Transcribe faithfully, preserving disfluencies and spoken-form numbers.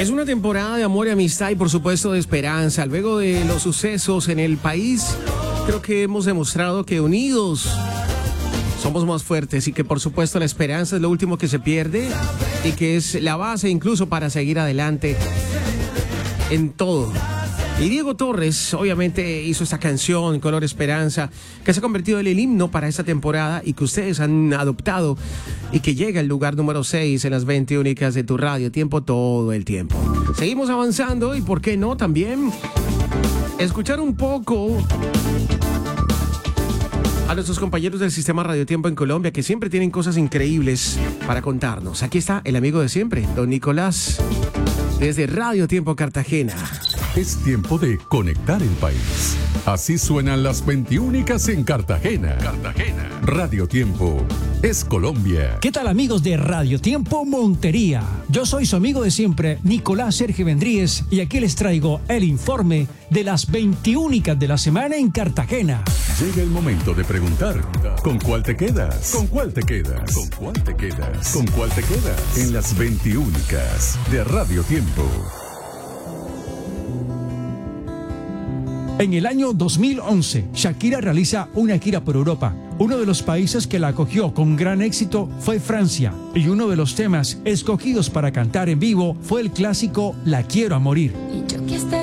Es una temporada de amor y amistad y por supuesto de esperanza. Luego de los sucesos en el país, creo que hemos demostrado que unidos somos más fuertes y que por supuesto la esperanza es lo último que se pierde y que es la base incluso para seguir adelante en todo. Y Diego Torres obviamente hizo esta canción Color Esperanza, que se ha convertido en el himno para esta temporada y que ustedes han adoptado y que llega al lugar número seis en las veinte únicas de tu radio tiempo todo el tiempo. Seguimos avanzando y por qué no también escuchar un poco a nuestros compañeros del sistema Radio Tiempo en Colombia, que siempre tienen cosas increíbles para contarnos. Aquí está el amigo de siempre, don Nicolás, desde Radio Tiempo Cartagena. Es tiempo de conectar el país. Así suenan las veintiúnicas en Cartagena. Cartagena. Radio Tiempo es Colombia. ¿Qué tal, amigos de Radio Tiempo Montería? Yo soy su amigo de siempre, Nicolás Sergio Vendríez, y aquí les traigo el informe de las veintiúnicas de la semana en Cartagena. Llega el momento de preguntar, ¿con cuál te quedas? ¿Con cuál te quedas? ¿Con cuál te quedas? ¿Con cuál te quedas? En las veintiúnicas de Radio Tiempo. En el año dos mil once, Shakira realiza una gira por Europa. Uno de los países que la acogió con gran éxito fue Francia, y uno de los temas escogidos para cantar en vivo fue el clásico La Quiero a Morir.